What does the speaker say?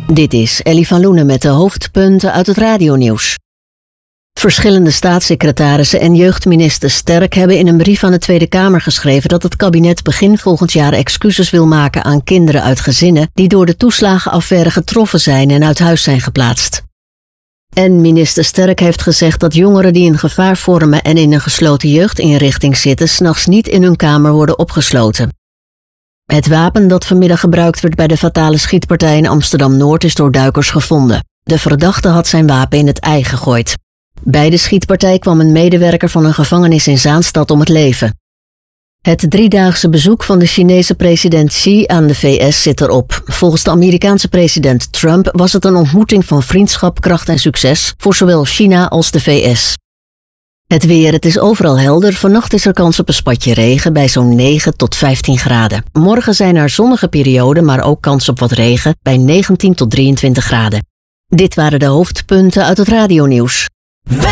Dit is Ellie van Loenen met de hoofdpunten uit het radionieuws. Verschillende staatssecretarissen en jeugdminister Sterk hebben in een brief aan de Tweede Kamer geschreven dat het kabinet begin volgend jaar excuses wil maken aan kinderen uit gezinnen die door de toeslagenaffaire getroffen zijn en uit huis zijn geplaatst. En minister Sterk heeft gezegd dat jongeren die een gevaar vormen en in een gesloten jeugdinrichting zitten 's nachts niet in hun kamer worden opgesloten. Het wapen dat vanmiddag gebruikt werd bij de fatale schietpartij in Amsterdam-Noord is door duikers gevonden. De verdachte had zijn wapen in het IJ gegooid. Bij de schietpartij kwam een medewerker van een gevangenis in Zaanstad om het leven. Het 3-daagse bezoek van de Chinese president Xi aan de VS zit erop. Volgens de Amerikaanse president Trump was het een ontmoeting van vriendschap, kracht en succes voor zowel China als de VS. Het weer, het is overal helder. Vannacht is er kans op een spatje regen bij zo'n 9 tot 15 graden. Morgen zijn er zonnige perioden, maar ook kans op wat regen bij 19 tot 23 graden. Dit waren de hoofdpunten uit het radionieuws.